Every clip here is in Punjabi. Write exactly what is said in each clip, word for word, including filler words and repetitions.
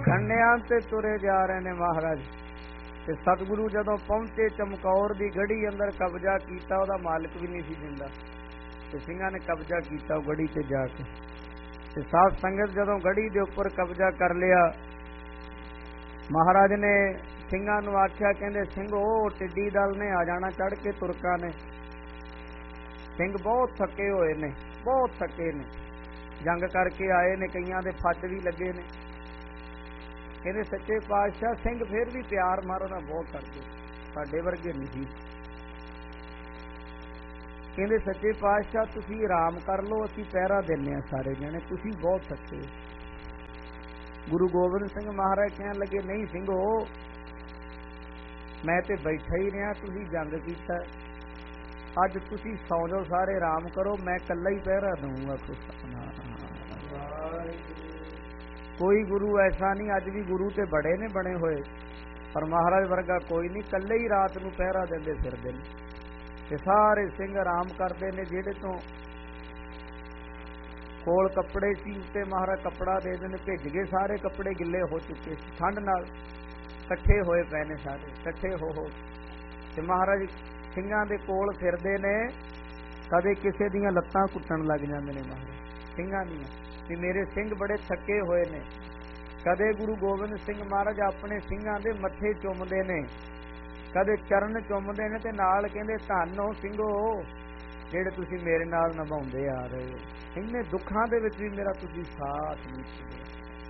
ਖੰਡਿਆਂ ਤੇ ਤੁਰੇ ਜਾ ਰਹੇ ਨੇ ਮਹਾਰਾਜ। ਤੇ ਸਤਿਗੁਰੂ ਜਦੋਂ ਪਹੁੰਚੇ ਚਮਕੌਰ ਦੀ ਗੜੀ ਅੰਦਰ ਕਬਜ਼ਾ ਕੀਤਾ, ਉਹਦਾ ਮਾਲਕ ਵੀ ਨਹੀਂ ਸੀ ਦਿੰਦਾ ਤੇ ਸਿੰਘਾਂ ਨੇ ਕਬਜ਼ਾ ਕੀਤਾ ਉਹ ਗੜੀ ਤੇ ਜਾ ਕੇ। ਤੇ ਸਾਧ ਸੰਗਤ ਜਦੋਂ ਗੜੀ ਦੇ ਉੱਪਰ ਕਬਜ਼ਾ ਕਰ ਲਿਆ, ਮਹਾਰਾਜ ਨੇ ਸਿੰਘਾਂ ਨੂੰ ਆਖਿਆ, ਕਹਿੰਦੇ ਸਿੰਘੋ ਟਿੱਡੀ ਦਲ ਨੇ ਆ ਜਾਣਾ ਚੜ ਕੇ, ਤੁਰਕਾਂ ਨੇ। ਸਿੰਘ ਬਹੁਤ ਥੱਕੇ ਹੋਏ ਨੇ, ਬਹੁਤ ਥੱਕੇ ਨੇ, ਜੰਗ ਕਰਕੇ ਆਏ ਨੇ, ਕਈਆਂ ਦੇ ਫੱਟ ਵੀ ਲੱਗੇ ਨੇ। ਕਹਿੰਦੇ ਸੱਚੇ ਪਾਤਸ਼ਾਹ ਸਿੰਘ ਫਿਰ ਵੀ ਪਿਆਰ ਮਾਰੋ ਨਾ ਬਹੁਤ ਕਰਦੇ, ਸਾਡੇ ਵਰਗੇ ਨਹੀਂ ਸੀ। ਕਹਿੰਦੇ ਸੱਚੇ ਪਾਤਸ਼ਾਹ ਤੁਸੀਂ ਆਰਾਮ ਕਰ ਲਓ, ਅਸੀਂ ਪਹਿਰਾ ਦਿੰਦੇ ਹਾਂ ਸਾਰੇ ਜਣੇ, ਤੁਸੀਂ ਬਹੁਤ ਥੱਕੇ। ਗੁਰੂ ਗੋਬਿੰਦ ਸਿੰਘ ਮਹਾਰਾਜ ਕਹਿਣ ਲੱਗੇ, ਨਹੀਂ ਸਿੰਘੋ ਮੈਂ ਤੇ ਬੈਠਾ ਹੀ ਰਿਹਾ, ਤੁਸੀਂ ਜੰਗ ਕੀਤਾ, ਅੱਜ ਤੁਸੀਂ ਸੌਂ ਜਾਓ ਸਾਰੇ, ਆਰਾਮ ਕਰੋ, ਮੈਂ ਇਕੱਲਾ ਹੀ ਪਹਿਰਾ ਦਊਂਗਾ। ਕੋਈ ਗੁਰੂ ਐਸਾ ਨਹੀਂ, ਅੱਜ ਵੀ ਗੁਰੂ ਤੇ ਬੜੇ ਨੇ ਬਣੇ ਹੋਏ, ਪਰ ਮਹਾਰਾਜ ਵਰਗਾ ਕੋਈ ਨਹੀਂ, ਇਕੱਲੇ ਹੀ ਰਾਤ ਨੂੰ ਪਹਿਰਾ ਦਿੰਦੇ ਫਿਰਦੇ ਨੇ। ਤੇ ਸਾਰੇ ਸਿੰਘ ਆਰਾਮ ਕਰਦੇ ਨੇ। ਜਿਹੜੇ ਤੋਂ ਕੋਲ ਕੱਪੜੇ ਸੀ ਉੱਤੇ ਮਹਾਰਾਜ ਕੱਪੜਾ ਦੇ ਦਿੰਦੇ, ਭਿੱਜ ਗਏ ਸਾਰੇ ਕੱਪੜੇ, ਗਿੱਲੇ ਹੋ ਚੁੱਕੇ ਸੀ ਠੰਡ ਨਾਲ, ਇਕੱਠੇ ਹੋਏ ਪਏ ਨੇ ਸਾਰੇ, ਇਕੱਠੇ ਹੋ ਹੋ ਤੇ ਮਹਾਰਾਜ ਸਿੰਘਾਂ ਦੇ ਕੋਲ ਫਿਰਦੇ ਨੇ। ਕਦੇ ਕਿਸੇ ਦੀਆਂ ਲੱਤਾਂ ਕੁੱਟਣ ਲੱਗ ਜਾਂਦੇ ਨੇ ਮਹਾਰਾਜ ਸਿੰਘਾਂ ਦੀਆਂ, ਵੀ ਮੇਰੇ ਸਿੰਘ ਬੜੇ ਥੱਕੇ ਹੋਏ ਨੇ। ਕਦੇ ਗੁਰੂ ਗੋਬਿੰਦ ਸਿੰਘ ਮਹਾਰਾਜ ਆਪਣੇ ਸਿੰਘਾਂ ਦੇ ਮੱਥੇ ਚੁੰਮਦੇ ਨੇ, ਕਦੇ ਚਰਨ ਚੁੰਮਦੇ ਨੇ, ਤੇ ਨਾਲ ਕਹਿੰਦੇ ਧੰਨ ਹੋ ਸਿੰਘੋ ਜਿਹੜੇ ਤੁਸੀਂ ਮੇਰੇ ਨਾਲ ਨਿਭਾਉਂਦੇ ਆ ਰਹੇ ਹੋ, ਇੰਨੇ ਦੁੱਖਾਂ ਦੇ ਵਿੱਚ ਵੀ ਮੇਰਾ ਤੁਸੀਂ ਸਾਥ ਨਹੀਂ ਛੱਡਿਆ।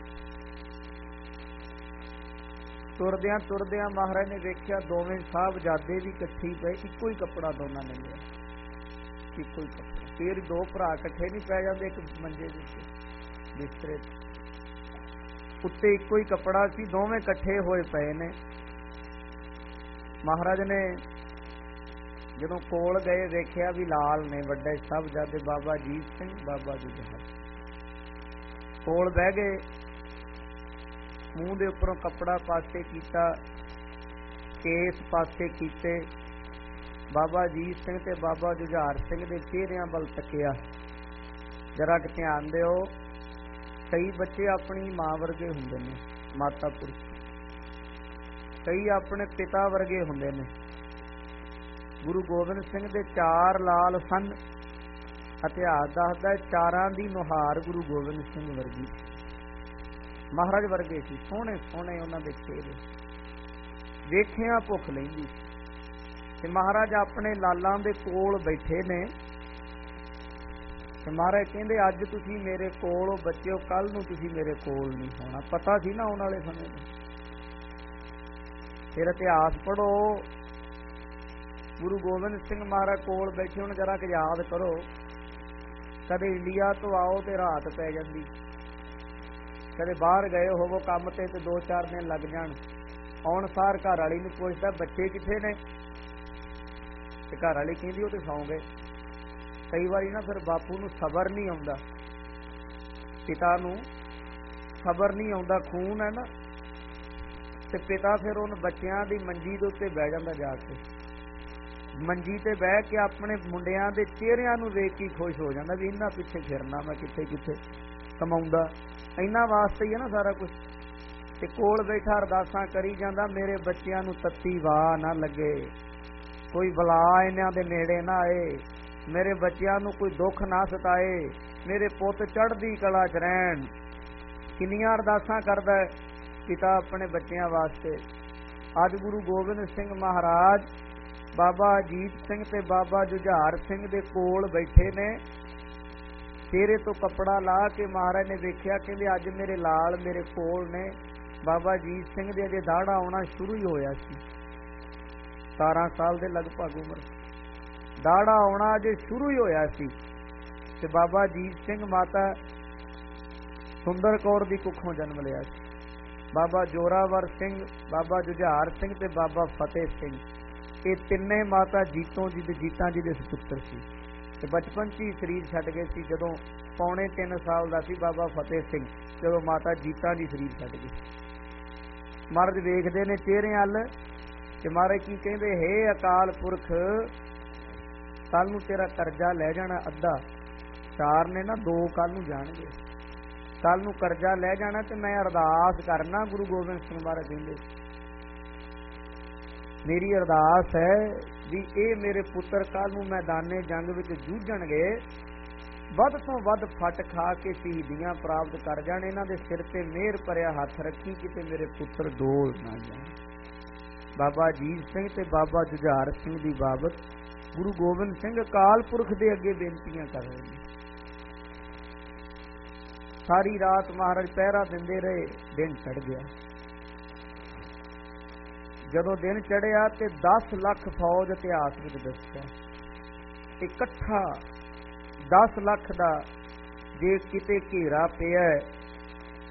ਤੁਰਦਿਆਂ ਤੁਰਦਿਆਂ ਮਹਾਰਾਜ ਨੇ ਵੇਖਿਆ ਦੋਵੇਂ ਸਾਹਿਬਜ਼ਾਦੇ ਵੀ ਇਕੱਠੇ ਪਏ, ਇੱਕੋ ਹੀ ਕੱਪੜਾ ਦੋਨਾਂ ਨੇ ਲਿਆ, ਇੱਕੋ ਹੀ ਕੱਪੜਾ। ਫਿਰ ਦੋ ਭਰਾ ਇਕੱਠੇ ਨਹੀਂ ਪੈ ਜਾਂਦੇ ਇੱਕ ਮੰਜੇ ਦੇ ਉੱਤੇ, ਬਿਸਤਰੇ ਉੱਤੇ ਇੱਕੋ ਹੀ ਕੱਪੜਾ ਸੀ, ਦੋਵੇਂ ਇਕੱਠੇ ਹੋਏ ਪਏ ਨੇ। ਮਹਾਰਾਜ ਨੇ ਜਦੋਂ ਕੋਲ ਗਏ ਵੇਖਿਆ ਵੀ ਲਾਲ ਨੇ ਵੱਡੇ ਸਾਹਿਬਜ਼ਾਦੇ, ਬਾਬਾ ਅਜੀਤ ਸਿੰਘ, ਬਾਬਾ ਜੁਝਾਰ। ਕੋਲ ਬਹਿ ਗਏ, ਮੂੰਹ ਦੇ ਉੱਪਰੋਂ ਕੱਪੜਾ ਪਾਸੇ ਕੀਤਾ, ਕੇਸ ਪਾਸੇ ਕੀਤੇ। ਬਾਬਾ ਅਜੀਤ ਸਿੰਘ ਤੇ ਬਾਬਾ ਜੁਝਾਰ ਸਿੰਘ ਦੇ ਚਿਹਰਿਆਂ ਵੱਲ ਤੱਕਿਆ। ਜਰਾ ਕਿ ਧਿਆਨ ਦਿਓ, ਕਈ ਬੱਚੇ ਆਪਣੀ ਮਾਂ ਵਰਗੇ ਹੁੰਦੇ ਨੇ, ਮਾਤਾ ਪੁਰਖ, ਕਈ ਆਪਣੇ ਪਿਤਾ ਵਰਗੇ ਹੁੰਦੇ ਨੇ। ਗੁਰੂ ਗੋਬਿੰਦ ਸਿੰਘ ਦੇ ਚਾਰ ਲਾਲ ਸਨ, ਇਤਿਹਾਸ ਦੱਸਦਾ ਚਾਰਾਂ ਦੀ ਨੁਹਾਰ ਗੁਰੂ ਗੋਬਿੰਦ ਸਿੰਘ ਵਰਗੀ, ਮਹਾਰਾਜ ਵਰਗੇ ਸੀ, ਸੋਹਣੇ ਸੋਹਣੇ ਉਹਨਾਂ ਦੇ ਚਿਹਰੇ, ਵੇਖਿਆ ਭੁੱਖ ਲੈਂਦੀ। ਤੇ ਮਹਾਰਾਜ ਆਪਣੇ ਲਾਲਾਂ ਦੇ ਕੋਲ ਬੈਠੇ ਨੇ, ਤੇ ਮਹਾਰਾਜ ਕਹਿੰਦੇ ਅੱਜ ਤੁਸੀਂ ਮੇਰੇ ਕੋਲ ਹੋ ਬੱਚਿਓ, ਕੱਲ ਨੂੰ ਤੁਸੀਂ ਮੇਰੇ ਕੋਲ ਨਹੀਂ ਹੋਣਾ। ਪਤਾ ਸੀ ਨਾ ਆਉਣ ਵਾਲੇ ਸਮੇਂ ਦਾ। ਫਿਰ ਇਤਿਹਾਸ ਪੜ੍ਹੋ, ਗੁਰੂ ਗੋਬਿੰਦ ਸਿੰਘ ਮਹਾਰਾਜ ਕੋਲ ਬੈਠੇ ਹੁਣ, ਜਰਾ ਕਿ ਯਾਦ ਕਰੋ, ਕਦੇ ਇੰਡੀਆ ਤੋਂ ਆਓ ਤੇ ਰਾਤ ਪੈ ਜਾਂਦੀ, ਕਦੇ ਬਾਹਰ ਗਏ ਹੋਵੋ ਕੰਮ ਤੇ ਤੇ ਦੋ ਚਾਰ ਦਿਨ ਲੱਗ ਜਾਣ। ਆਉਣ ਸਾਰ ਘਰ ਵਾਲੀ ਨੂੰ ਪੁੱਛਦਾ ਬੱਚੇ ਕਿੱਥੇ ਨੇ, ਤੇ ਘਰ ਵਾਲੀ ਕਹਿੰਦੀ ਉਹ ਤੇ ਸੌਂ ਗਏ। ਕਈ ਵਾਰੀ ਨਾ ਫਿਰ ਬਾਪੂ ਨੂੰ ਸਬਰ ਨਹੀਂ ਆਉਂਦਾ, ਪਿਤਾ ਨੂੰ ਸਬਰ ਨਹੀਂ ਆਉਂਦਾ, ਖੂਨ ਹੈ ਨਾ, ਤੇ ਪਿਤਾ ਫਿਰ ਉਹਨ ਬੱਚਿਆਂ ਦੀ ਮੰਜੀ ਦੇ ਉੱਤੇ ਬਹਿ ਜਾਂਦਾ, ਜਾ ਕੇ ਮੰਜੀ ਤੇ ਬਹਿ ਕੇ ਆਪਣੇ ਮੁੰਡਿਆਂ ਦੇ ਚਿਹਰਿਆਂ ਨੂੰ ਵੇਖ ਕੇ ਖੁਸ਼ ਹੋ ਜਾਂਦਾ ਵੀ ਇਹਨਾਂ ਪਿੱਛੇ ਫਿਰਨਾ ਮੈਂ, ਕਿੱਥੇ ਕਿੱਥੇ ਕਮਾਉਂਦਾ, ਇਹਨਾਂ ਵਾਸਤੇ ਹੀ ਹੈ ਨਾ ਸਾਰਾ ਕੁਛ। ਤੇ ਕੋਲ ਬੈਠਾ ਅਰਦਾਸਾਂ ਕਰੀ ਜਾਂਦਾ, ਮੇਰੇ ਬੱਚਿਆਂ ਨੂੰ ਤੱਤੀ ਵਾਹ ਨਾ ਲੱਗੇ, ਕੋਈ ਬਲਾ ਇਹਨਾਂ ਦੇ ਨੇੜੇ ਨਾ ਆਏ, ਮੇਰੇ ਬੱਚਿਆਂ ਨੂੰ ਕੋਈ ਦੁੱਖ ਨਾ ਸਤਾਏ, ਮੇਰੇ ਪੁੱਤ ਚੜ੍ਹਦੀ ਕਲਾ 'ਚ ਰਹਿਣ। ਕਿੰਨੀਆਂ ਅਰਦਾਸਾਂ ਕਰਦਾ ਪਿਤਾ ਆਪਣੇ ਬੱਚਿਆਂ ਵਾਸਤੇ। ਅੱਜ ਗੁਰੂ ਗੋਬਿੰਦ ਸਿੰਘ ਮਹਾਰਾਜ ਬਾਬਾ ਅਜੀਤ ਸਿੰਘ ਤੇ ਬਾਬਾ ਜੁਝਾਰ ਸਿੰਘ ਦੇ ਕੋਲ ਬੈਠੇ ਨੇ, ਚਿਹਰੇ ਤੋਂ ਕੱਪੜਾ ਲਾ ਕੇ ਮਹਾਰਾਜ ਨੇ ਵੇਖਿਆ, ਕਹਿੰਦੇ ਅੱਜ ਮੇਰੇ ਲਾਲ ਮੇਰੇ ਕੋਲ ਨੇ। ਬਾਬਾ ਅਜੀਤ ਸਿੰਘ ਦੇ ਅਜੇ ਦਾੜਾ ਆਉਣਾ ਸ਼ੁਰੂ ਹੀ ਹੋਇਆ ਸੀ, ਸਤਾਰਾਂ ਸਾਲ ਦੇ ਲਗਭਗ ਉਮਰ, ਦਾੜਾ ਆਉਣਾ ਅਜੇ ਸ਼ੁਰੂ ਹੀ ਹੋਇਆ ਸੀ। ਤੇ ਬਾਬਾ ਅਜੀਤ ਸਿੰਘ ਮਾਤਾ ਸੁੰਦਰ ਕੌਰ ਦੀ ਕੁੱਖੋਂ ਜਨਮ ਲਿਆ ਸੀ। ਬਾਬਾ ਜੋਰਾਵਰ ਸਿੰਘ, ਬਾਬਾ ਜੁਝਾਰ ਸਿੰਘ ਤੇ ਬਾਬਾ ਫਤਿਹ ਸਿੰਘ, ਇਹ ਤਿੰਨੇ ਮਾਤਾ ਜੀਤੋਂ ਜੀ ਦੇ ਜੀਤਾਂ ਜੀ ਦੇ ਸੁਪੁੱਤਰ ਸੀ। ਤੇ ਬਚਪਨ 'ਚ ਹੀ ਸਰੀਰ ਛੱਡ ਗਏ ਸੀ, ਜਦੋਂ ਪੌਣੇ ਤਿੰਨ ਸਾਲ ਦਾ ਸੀ ਬਾਬਾ ਫਤਿਹ ਸਿੰਘ, ਜਦੋਂ ਮਾਤਾ ਜੀਤਾਂ ਜੀ ਸਰੀਰ ਛੱਡ ਗਈ। ਮਹਾਰਾਜ ਵੇਖਦੇ ਨੇ ਚਿਹਰਿਆਂ ਵੱਲ, ਤੇ ਮਹਾਰਾਜ ਕੀ ਕਹਿੰਦੇ, ਹੇ ਅਕਾਲ ਪੁਰਖ, ਕੱਲ ਨੂੰ ਤੇਰਾ ਕਰਜ਼ਾ ਲੈ ਜਾਣਾ ਅੱਧਾ, ਚਾਰ ਨੇ ਨਾ ਦੋ ਕੱਲ ਨੂੰ ਜਾਣਗੇ, ਕੱਲ ਨੂੰ ਕਰਜ਼ਾ ਲੈ ਜਾਣਾ ਤੇ ਮੈਂ ਅਰਦਾਸ ਕਰਨਾ। ਗੁਰੂ ਗੋਬਿੰਦ ਸਿੰਘ ਮਹਾਰਾਜ ਕਹਿੰਦੇ ਮੇਰੀ ਅਰਦਾਸ ਹੈ ਵੀ ਇਹ ਮੇਰੇ ਪੁੱਤਰ ਕੱਲ ਨੂੰ ਮੈਦਾਨੇ ਜੰਗ ਵਿੱਚ ਜੂਝਣਗੇ, ਵੱਧ ਤੋਂ ਵੱਧ ਫਟ ਖਾ ਕੇ ਸ਼ਹੀਦੀਆਂ ਪ੍ਰਾਪਤ ਕਰ ਜਾਣ। ਇਹਨਾਂ ਦੇ ਸਿਰ ਤੇ ਮਿਹਰ ਭਰਿਆ ਹੱਥ ਰੱਖੀ, ਕਿਤੇ ਮੇਰੇ ਪੁੱਤਰ ਡੋਲ ਨਾ ਜਾਣ। ਬਾਬਾ ਅਜੀਤ ਸਿੰਘ ਤੇ ਬਾਬਾ ਜੁਝਾਰ ਸਿੰਘ ਦੀ ਬਾਬਤ ਗੁਰੂ ਗੋਬਿੰਦ ਸਿੰਘ ਅਕਾਲ ਪੁਰਖ ਦੇ ਅੱਗੇ ਬੇਨਤੀਆਂ ਕਰ ਰਹੇ ਨੇ। ਸਾਰੀ ਰਾਤ ਮਹਾਰਾਜ ਪਹਿਰਾ ਦਿੰਦੇ ਰਹੇ। ਦਿਨ ਚੜ ਗਿਆ। ਜਦੋਂ ਦਿਨ ਚੜਿਆ ਤੇ ਦਸ ਲੱਖ ਫੌਜ ਇਤਿਹਾਸ ਵਿੱਚ ਦੱਸਿਆ ਇਕੱਠਾ ਦਸ ਲੱਖ ਦਾ ਜੇ ਕਿਤੇ ਘੇਰਾ ਪਿਆ